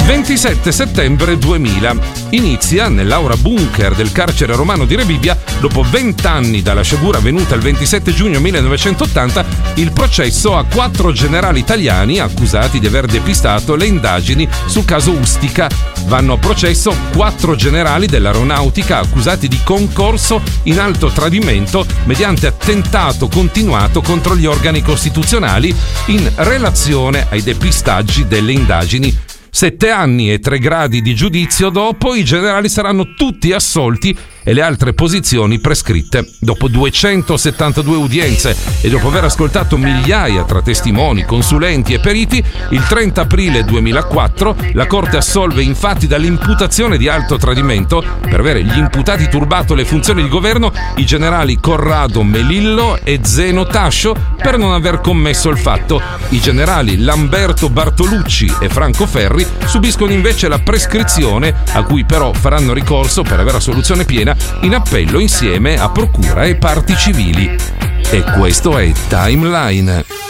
27 settembre 2000. Inizia nell'aula bunker del carcere romano di Rebibbia, dopo 20 anni dalla sciagura avvenuta il 27 giugno 1980, il processo a 4 generali italiani accusati di aver depistato le indagini sul caso Ustica. Vanno a processo 4 generali dell'aeronautica accusati di concorso in alto tradimento mediante attentato continuato contro gli organi costituzionali in relazione ai depistaggi delle indagini. 7 anni e 3 gradi di giudizio dopo, i generali saranno tutti assolti e le altre posizioni prescritte. Dopo 272 udienze e dopo aver ascoltato migliaia tra testimoni, consulenti e periti, il 30 aprile 2004 la Corte assolve infatti dall'imputazione di alto tradimento per avere gli imputati turbato le funzioni di governo i generali Corrado Melillo e Zeno Tascio per non aver commesso il fatto. I generali Lamberto Bartolucci e Franco Ferri subiscono invece la prescrizione, a cui però faranno ricorso per avere assoluzione piena in appello insieme a procura e parti civili. E questo è Timeline.